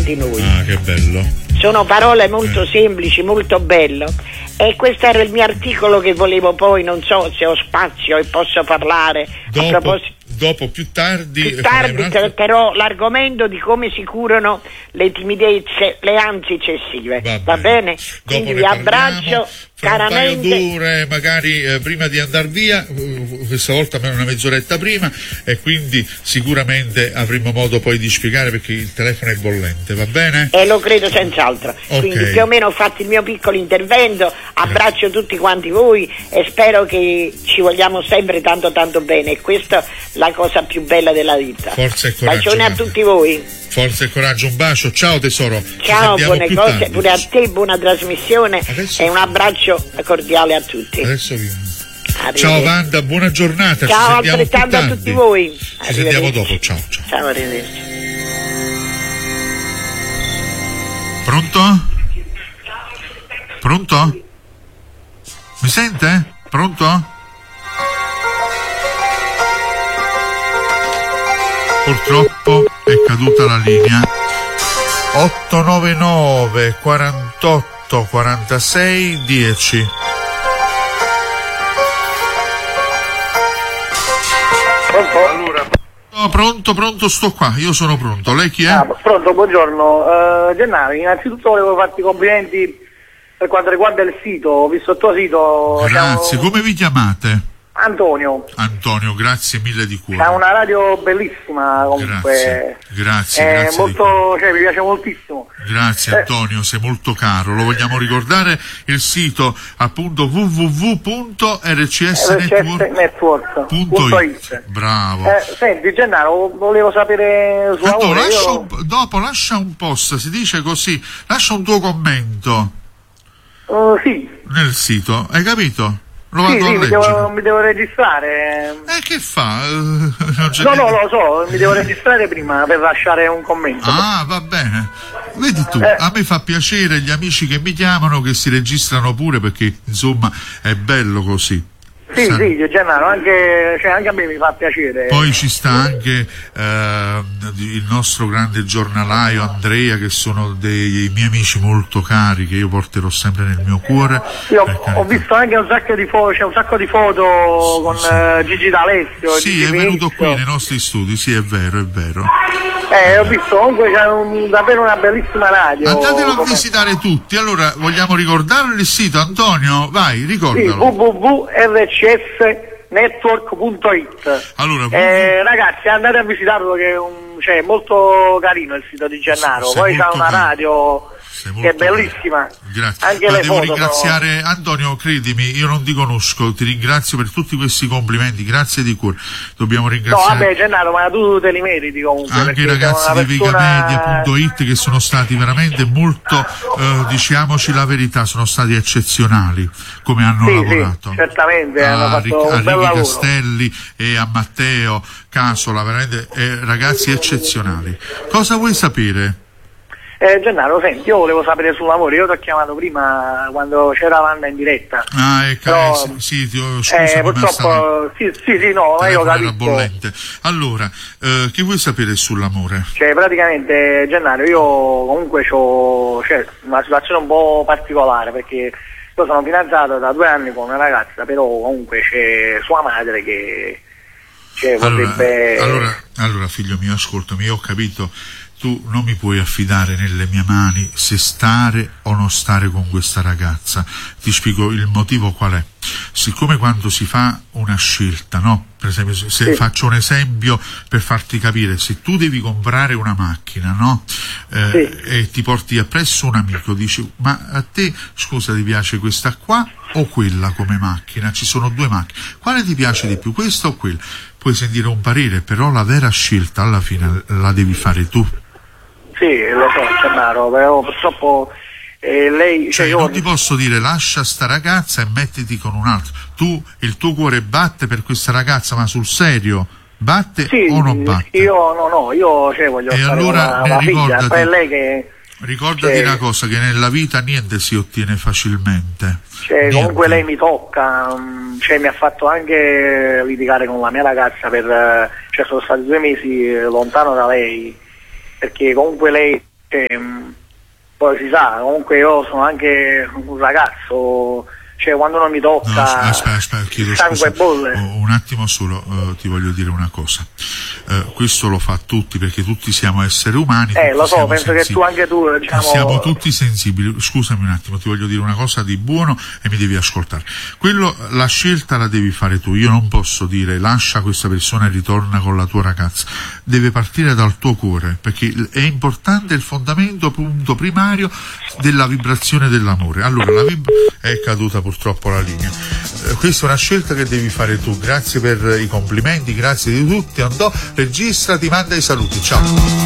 di noi. Ah, che bello. Sono parole molto semplici, molto bello. E questo era il mio articolo che volevo poi, non so se ho spazio e posso parlare a proposito. Dopo, più tardi però l'argomento di come si curano le timidezze, le ansie eccessive. Va bene? Quindi vi abbraccio caramente. Un paio d'ore, magari prima di andare via, questa volta almeno una mezz'oretta prima, e quindi sicuramente avremo modo poi di spiegare, perché il telefono è bollente, va bene? Lo credo senz'altro. Okay. Quindi più o meno ho fatto il mio piccolo intervento, abbraccio tutti quanti voi e spero che ci vogliamo sempre tanto tanto bene, e questa è la cosa più bella della vita. Forza e coraggio. Bacione a tutti voi. Forza e coraggio, un bacio, ciao tesoro. Ciao, buone cose, pure a te, buona trasmissione e un abbraccio cordiale a tutti. Adesso ciao Wanda, buona giornata. Ciao, altrettanto a tutti voi. Ci sentiamo dopo, ciao. Ciao, arrivederci. Pronto? Pronto? Mi sente? Pronto? Purtroppo è caduta la linea. 899 48 46 10. Pronto, sto qua, io sono pronto. Lei chi è? Pronto, buongiorno. Gennaro, innanzitutto volevo farti i complimenti per quanto riguarda il sito. Ho visto il tuo sito. Grazie, come vi chiamate? Antonio, grazie mille di cuore. è una radio bellissima comunque. Grazie. Molto, mi piace moltissimo. Grazie Antonio, sei molto caro. Lo vogliamo ricordare il sito, appunto, www.rcsnetwork.it. Bravo. Senti Gennaro, volevo sapere su dopo lascia un post, si dice così, lascia un tuo commento. Sì. Nel sito, hai capito? Mi devo registrare. Che fa? No, lo so, mi devo registrare prima per lasciare un commento. Ah, va bene. Vedi tu, a me fa piacere gli amici che mi chiamano, che si registrano pure, perché insomma è bello così. Sì, Gennaro, anche a me mi fa piacere. Poi ci sta anche il nostro grande giornalaio Andrea, che sono dei miei amici molto cari, che io porterò sempre nel mio cuore. Io ho visto anche un sacco di foto con Gigi D'Alessio. Sì, è venuto qui nei nostri studi, sì, è vero. Ho visto comunque c'è davvero una bellissima radio. Andatelo a visitare tutti. Allora, vogliamo ricordare il sito, Antonio? Vai, ricordalo. Sì, www.rcsnetwork.it. Allora, ragazzi, andate a visitarlo, che è molto carino il sito di Gennaro. Poi c'ha una radio che è bellissima. Grazie. Anche le devo foto ringraziare Antonio, credimi, io non ti conosco, ti ringrazio per tutti questi complimenti, grazie di cuore. Dobbiamo ringraziare. No, vabbè Gennaro, ma tu te li meriti comunque. Anche i ragazzi di Vegamedia.it, che sono stati veramente molto, diciamoci la verità, sono stati eccezionali come hanno lavorato. Sì, certamente hanno fatto a un bel Ricky lavoro. Castelli e a Matteo Casola, veramente ragazzi eccezionali. Cosa vuoi sapere? Gennaro, senti, io volevo sapere sul lavoro. Io ti ho chiamato prima quando c'era Wanda in diretta. Scusa, purtroppo io era bollente. Allora, che vuoi sapere sull'amore? Praticamente Gennaro, io comunque ho una situazione un po' particolare, perché io sono fidanzato da 2 anni con una ragazza, però comunque c'è sua madre che vorrebbe... Allora figlio mio, ascoltami, io ho capito. Tu non mi puoi affidare nelle mie mani se stare o non stare con questa ragazza. Ti spiego il motivo qual è. Siccome quando si fa una scelta, no? Per esempio, se faccio un esempio per farti capire, se tu devi comprare una macchina, no? E ti porti appresso un amico, dici, ma a te, scusa, ti piace questa qua o quella come macchina? Ci sono 2 macchine. Quale ti piace di più, questa o quella? Puoi sentire un parere, però la vera scelta alla fine la devi fare tu. Sì, lo so, Gennaro, però purtroppo lei... non ti posso dire lascia sta ragazza e mettiti con un altro. Tu, il tuo cuore batte per questa ragazza, ma sul serio? Batte o non batte? Io voglio e fare allora una ricordati, figlia, è lei che... Ricordati una cosa, che nella vita niente si ottiene facilmente. Comunque lei mi tocca, mi ha fatto anche litigare con la mia ragazza sono stati 2 mesi lontano da lei, perché comunque lei poi si sa, comunque io sono anche un ragazzo, cioè quando non mi tocca, no, aspetta, chiedo sangue bolle. Un attimo solo, ti voglio dire una cosa. Questo lo fa tutti, perché tutti siamo esseri umani. Lo so, penso che anche tu, diciamo... Siamo tutti sensibili. Scusami un attimo, ti voglio dire una cosa di buono e mi devi ascoltare. La scelta la devi fare tu. Io non posso dire lascia questa persona e ritorna con la tua ragazza. Deve partire dal tuo cuore, perché è importante il fondamento, punto primario della vibrazione dell'amore. Allora, è caduta purtroppo la linea. Questa è una scelta che devi fare tu. Grazie per i complimenti, grazie di tutti. Andò, registrati, manda i saluti. Ciao.